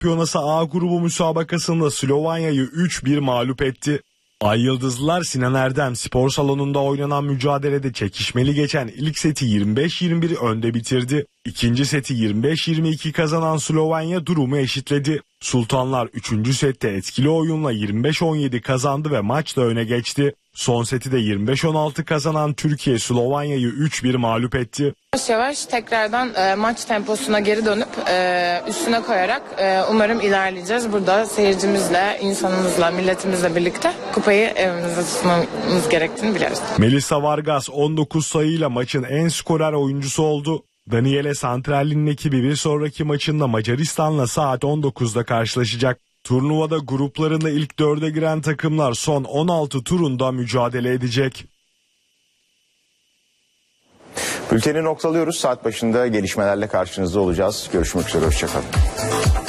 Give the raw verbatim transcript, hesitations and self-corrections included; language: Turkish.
Şampiyonası A grubu müsabakasında Slovanya'yı üç bir mağlup etti. Ay Yıldızlılar Sinan Erdem Spor Salonu'nda oynanan mücadelede çekişmeli geçen ilk seti yirmi beş yirmi bir önde bitirdi. İkinci seti yirmi beş yirmi iki kazanan Slovenya durumu eşitledi. Sultanlar üçüncü sette etkili oyunla yirmi beş on yedi kazandı ve maçla öne geçti. Son seti de yirmi beş on altı kazanan Türkiye Slovanya'yı üç bir mağlup etti. Yavaş yavaş tekrardan e, maç temposuna geri dönüp e, üstüne koyarak e, umarım ilerleyeceğiz. Burada seyircimizle, insanımızla, milletimizle birlikte kupayı evimizde tutmamız gerektiğini biliyoruz. Melissa Vargas on dokuz sayıyla maçın en skorer oyuncusu oldu. Daniele Santralli'nin ekibi bir sonraki maçında Macaristan'la saat on dokuzda karşılaşacak. Turnuvada gruplarında ilk dörde giren takımlar son on altı turunda mücadele edecek. Bülteni noktalıyoruz. Saat başında gelişmelerle karşınızda olacağız. Görüşmek üzere. Hoşçakalın.